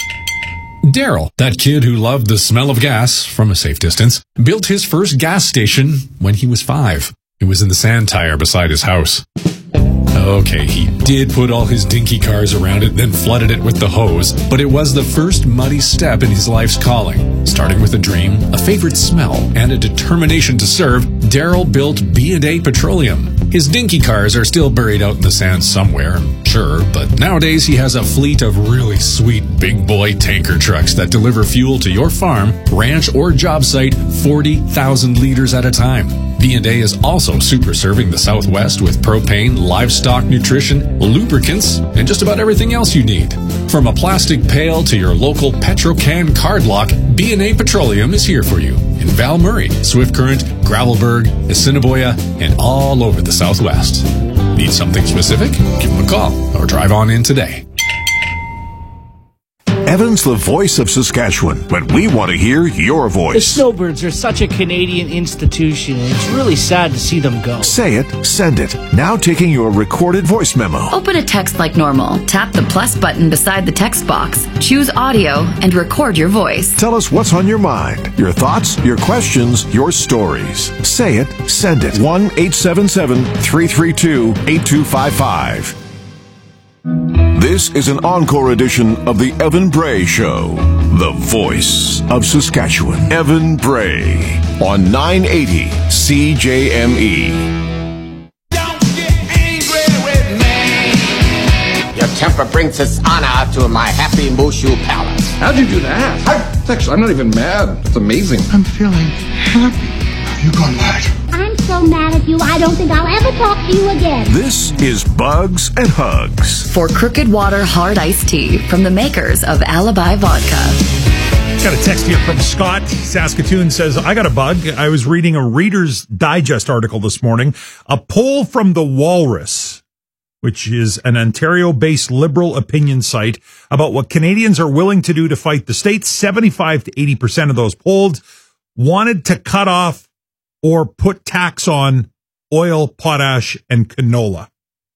Daryl, that kid who loved the smell of gas from a safe distance, built his first gas station when he was five. It was in the sand tire beside his house. Okay, he did put all his dinky cars around it, then flooded it with the hose, but it was the first muddy step in his life's calling. Starting with a dream, a favorite smell, and a determination to serve, Daryl built B and A Petroleum. His dinky cars are still buried out in the sand somewhere, sure, but nowadays he has a fleet of really sweet big boy tanker trucks that deliver fuel to your farm, ranch, or job site forty thousand liters at a time. B and A is also super serving the Southwest with propane, livestock nutrition, lubricants, and just about everything else you need. From a plastic pail to your local Petrocan card lock, B and A Petroleum is here for you in Val Murray, Swift Current, Gravelburg, Assiniboia, and all over the Southwest. Need something specific? Give them a call or drive on in today. Evan's the voice of Saskatchewan, but we want to hear your The voice. Snowbirds are such a Canadian institution, and it's really sad to see them go. Say it, send it. Now taking your recorded voice memo. Open a text like normal. Tap the plus button beside the text box. Choose audio and record your voice. Tell us what's on your mind, your thoughts, your questions, your stories. Say it, send it. one eight seven seven, three three two, eight two five five. This is an encore edition of the Evan Bray Show, the voice of Saskatchewan. Evan Bray on nine eighty C J M E. Your temper brings dishonor to my happy Mushu palace. How'd you do that? I, it's actually, I'm not even mad. It's amazing. I'm feeling happy. You gone mad. I'm so mad at you, I don't think I'll ever talk to you again. This is Bugs and Hugs. For Crooked Water Hard Iced Tea from the makers of Alibi Vodka. Got a text here from Scott. Saskatoon says, I got a bug. I was reading a Reader's Digest article this morning. A poll from the Walrus, which is an Ontario-based liberal opinion site, about what Canadians are willing to do to fight the state. seventy-five to eighty percent of those polled wanted to cut off or put tax on oil, potash, and canola.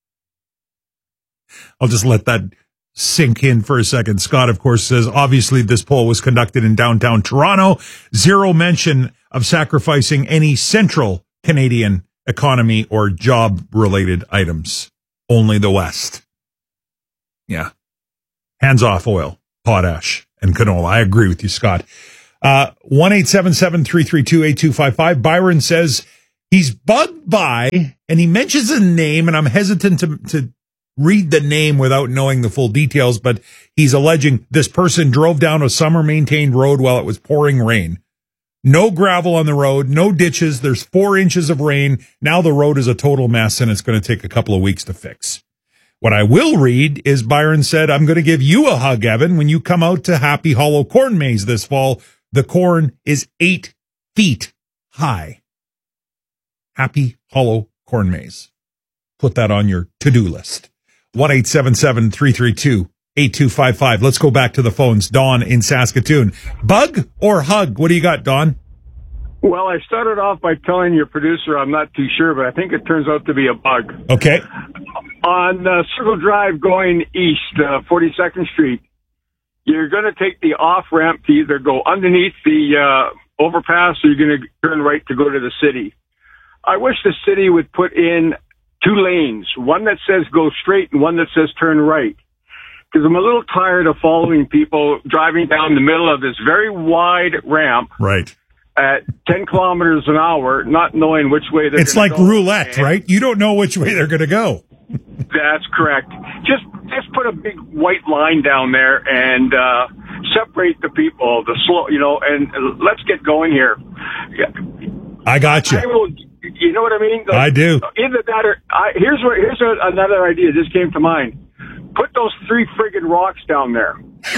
I'll just let that sink in for a second. Scott, of course, says, obviously this poll was conducted in downtown Toronto. Zero mention of sacrificing any central Canadian economy or job-related items. Only the West. Yeah. Hands off oil, potash, and canola. I agree with you, Scott. Uh, one eight seven seven, three three two, eight two five five. Byron says he's bugged by, and he mentions a name, and I'm hesitant to, to read the name without knowing the full details, but he's alleging this person drove down a summer-maintained road while it was pouring rain. No gravel on the road, no ditches. There's four inches of rain. Now the road is a total mess, and it's going to take a couple of weeks to fix. What I will read is Byron said, I'm going to give you a hug, Evan, when you come out to Happy Hollow Corn Maze this fall. The corn is eight feet high. Happy Hollow Corn Maze. Put that on your to-do list. one eight seven seven, three three two, eight two five five. Let's go back to the phones. Don in Saskatoon. Bug or hug? What do you got, Don? Well, I started off by telling your producer I'm not too sure, but I think it turns out to be a bug. Okay. On uh, Circle Drive going east, uh, forty-second Street, you're going to take the off-ramp to either go underneath the uh, overpass or you're going to turn right to go to the city. I wish the city would put in two lanes, one that says go straight and one that says turn right. Because I'm a little tired of following people driving down the middle of this very wide ramp. Right. At ten kilometers an hour, not knowing which way they're It's going to like go. roulette, And right? You don't know which way they're going to go. That's correct. Just just put a big white line down there and uh, separate the people, the slow, you know, and uh, let's get going here. I got you. I will, you know what I mean? I do. Either that or I, here's what here's a, another idea just came to mind. Put those three friggin' rocks down there.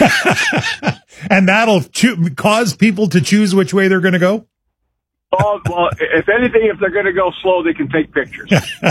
And that'll cho- cause people to choose which way they're going to go? Oh, well, if anything, if they're going to go slow, they can take pictures.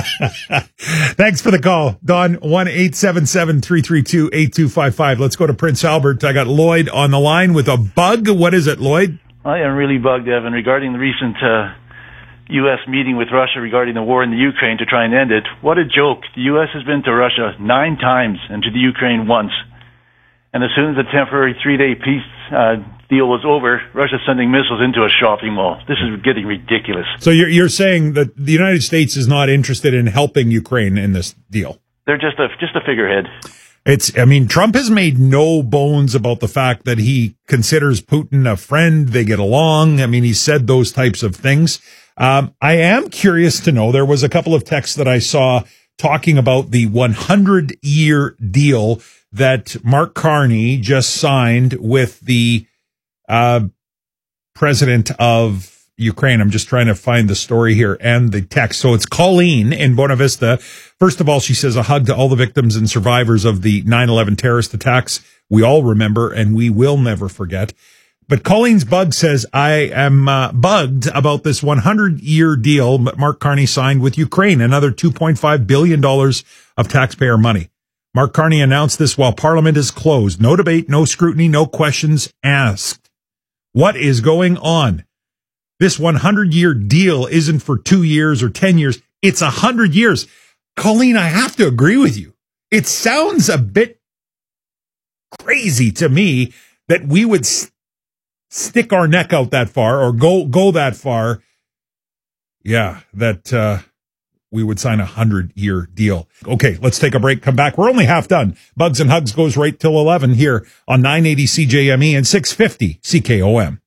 Thanks for the call, Don. one eight seven seven, three three two, eight two five five. Let's go to Prince Albert. I got Lloyd on the line with a bug. What is it, Lloyd? I am really bugged, Evan, regarding the recent uh, U S meeting with Russia regarding the war in the Ukraine to try and end it. What a joke. The U S has been to Russia nine times and to the Ukraine once. And as soon as the temporary three-day peace uh, deal was over, Russia's sending missiles into a shopping mall. This is getting ridiculous. So you're you're saying that the United States is not interested in helping Ukraine in this deal? They're just a just a figurehead. It's, I mean, Trump has made no bones about the fact that he considers Putin a friend. They get along. I mean, he said those types of things. Um, I am curious to know, there was a couple of texts that I saw talking about the one hundred year deal that Mark Carney just signed with the uh, president of Ukraine. I'm just trying to find the story here and the text. So it's Colleen in Buena Vista. First of all, she says a hug to all the victims and survivors of the nine eleven terrorist attacks. We all remember and we will never forget. But Colleen's bug says, I am uh, bugged about this one hundred year deal Mark Carney signed with Ukraine, another two point five billion dollars of taxpayer money. Mark Carney announced this while Parliament is closed. No debate, no scrutiny, no questions asked. What is going on? This one hundred year deal isn't for two years or ten years. It's one hundred years. Colleen, I have to agree with you. It sounds a bit crazy to me that we would s- stick our neck out that far or go go that far. Yeah, that uh, we would sign a hundred year deal. Okay, let's take a break. Come back. We're only half done. Bugs and Hugs goes right till eleven here on nine eighty C J M E and six fifty C K O M.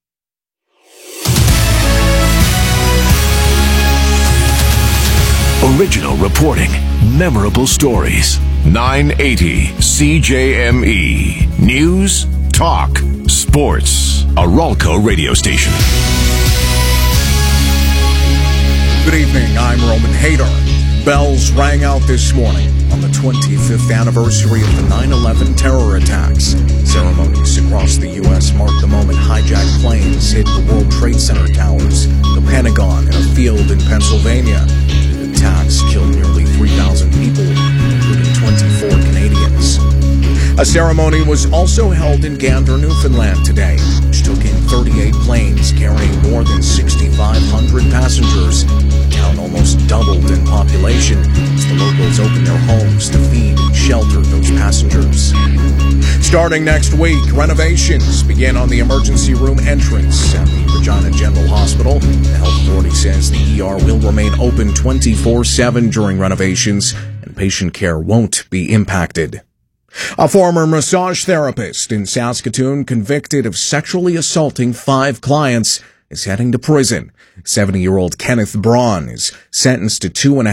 Original reporting, memorable stories. nine eighty C J M E. News, talk, sports. A Ralco radio station. Good evening, I'm Roman Hader. Bells rang out this morning on the twenty-fifth anniversary of the nine eleven terror attacks. Ceremonies across the U S marked the moment hijacked planes hit the World Trade Center towers, the Pentagon, and a field in Pennsylvania. The attacks killed nearly three thousand people, including twenty-four Canadians. A ceremony was also held in Gander, Newfoundland today, which took in thirty-eight planes carrying more than sixty-five hundred passengers. The town almost doubled in population as the locals opened their homes to feed and shelter those passengers. Starting next week, renovations begin on the emergency room entrance at the Regina General Hospital. The health authority says the E R will remain open twenty-four seven during renovations, and patient care won't be impacted. A former massage therapist in Saskatoon convicted of sexually assaulting five clients is heading to prison. seventy-year-old Kenneth Braun is sentenced to two and a